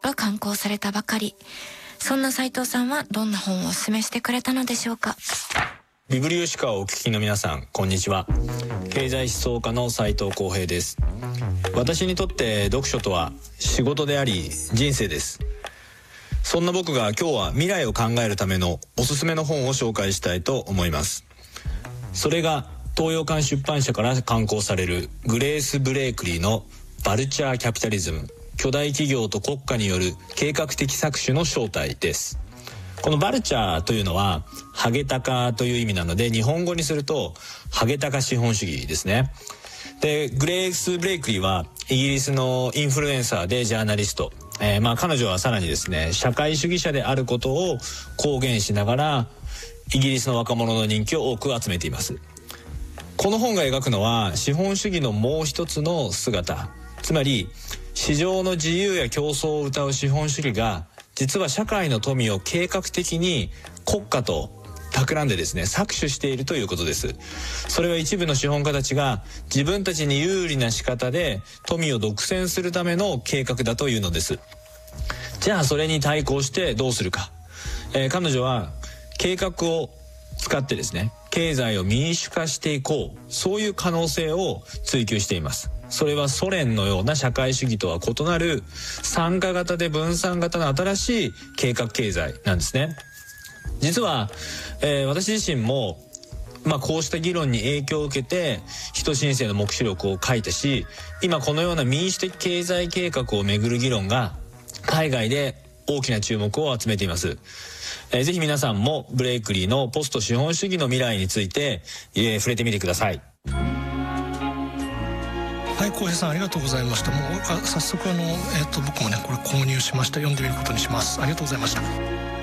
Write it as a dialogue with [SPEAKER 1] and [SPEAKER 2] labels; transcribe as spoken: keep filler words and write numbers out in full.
[SPEAKER 1] は刊行されたばかり。そんな斉藤さんはどんな本をお勧めしてくれたのでしょうか。
[SPEAKER 2] ビブリオシカをお聞きの皆さん、こんにちは。経済思想家の斉藤浩平です。私にとって読書とは仕事であり人生です。そんな僕が今日は未来を考えるためのおすすめの本を紹介したいと思います。それが東洋館出版社から刊行されるグレース・ブレイクリーのバルチャー・キャピタリズム、巨大企業と国家による計画的搾取の正体です。このバルチャーというのはハゲタカという意味なので、日本語にするとハゲタカ資本主義ですね。で、グレース・ブレイクリーはイギリスのインフルエンサーでジャーナリスト、えー、まあ彼女はさらにですね、社会主義者であることを公言しながらイギリスの若者の人気を多く集めています。この本が描くのは資本主義のもう一つの姿、つまり市場の自由や競争を謳う資本主義が実は社会の富を計画的に国家と企んでですね、搾取しているということです。それは一部の資本家たちが自分たちに有利な仕方で富を独占するための計画だというのです。じゃあそれに対抗してどうするか、えー、彼女は計画を使ってですね、経済を民主化していこう、そういう可能性を追求しています。それはソ連のような社会主義とは異なる参加型で分散型の新しい計画経済なんですね。実は、えー、私自身も、まあ、こうした議論に影響を受けて人申請の目視録を書いたし、今このような民主的経済計画をめぐる議論が海外で大きな注目を集めています。えー、ぜひ皆さんもブレイクリーのポスト資本主義の未来について、えー、触れてみてください。
[SPEAKER 3] はい、浩平さんありがとうございました。もう早速あの、えー、と僕もねこれ購入しました。読んでみることにします。ありがとうございました。